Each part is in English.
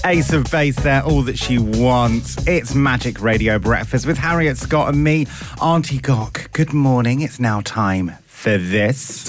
Ace of Base there, All That She Wants. It's Magic Radio Breakfast with Harriet, Scott and me, Auntie Gok. Good morning. It's now time for this.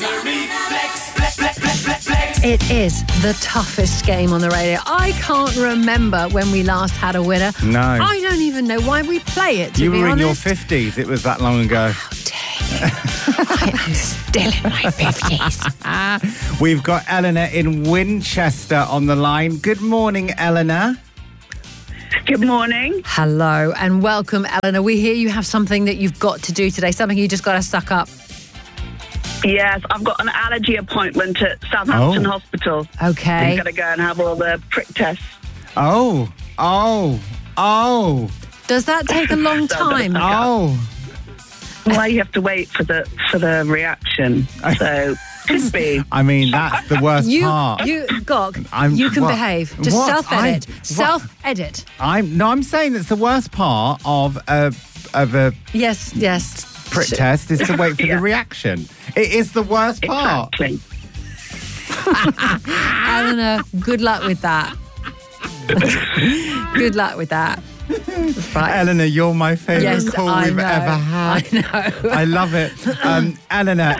It is the toughest game on the radio. I can't remember when we last had a winner. No. I don't even know why we play it, to You be were honest. in your 50s. It was that long ago. How dare you. I am still in my 50s. We've got Eleanor in Winchester on the line. Good morning, Eleanor. Good morning. Hello and welcome, Eleanor. We hear you have something that you've got to do today, something you just got to suck up. Yes, I've got an allergy appointment at Southampton Hospital. Okay. I've got to go and have all the prick tests. Oh. Does that take a long time? Oh. Well, you have to wait for the reaction. So could be. I mean, that's the worst part. Gok, you can behave. Just What? self-edit. What? Self-edit. I'm saying that's the worst part of a Yes. prick test is to wait for the reaction. It is the worst part. Exactly. Eleanor, good luck with that. Good luck with that. Right. Eleanor, you're my favourite call we've ever had. I know. I love it. Eleanor,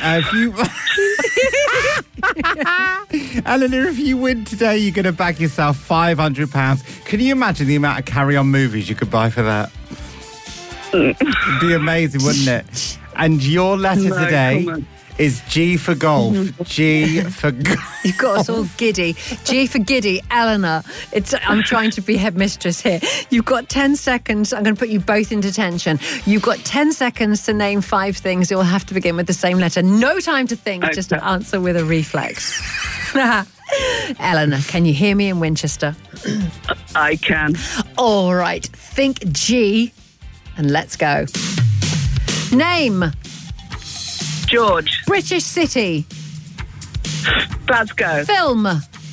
if you win today, you're going to bag yourself £500. Can you imagine the amount of carry-on movies you could buy for that? It'd be amazing, wouldn't it? And your letter today is G for golf. G for golf. You've got us all giddy. G for giddy, Eleanor. I'm trying to be headmistress here. You've got 10 seconds. I'm going to put you both in detention. You've got 10 seconds to name 5 things. You'll have to begin with the same letter. No time to think, just to answer with a reflex. Eleanor, can you hear me in Winchester? I can. All right. Think G and let's go. Name. George. British city. Glasgow. Film.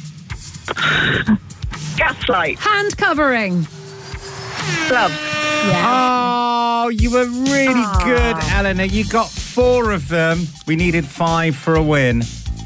Gaslight. Hand covering. Glove. Yeah. Oh, you were really good, Eleanor. You got 4 of them. We needed 5 for a win.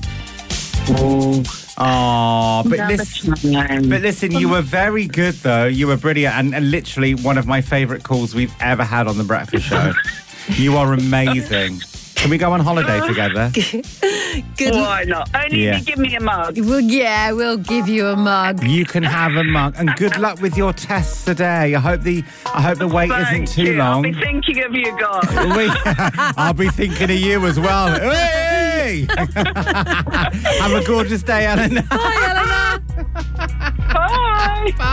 But listen, you were very good, though. You were brilliant and literally one of my favourite calls we've ever had on The Breakfast Show. You are amazing. Can we go on holiday together? Good. Why not? Only if you give me a mug. Well, we'll give you a mug. You can have a mug. And good luck with your tests today. I hope the wait isn't too long. I'll be thinking of you, God. I'll be thinking of you as well. Hey! Have a gorgeous day, Eleanor. Bye, Eleanor. Bye. Bye.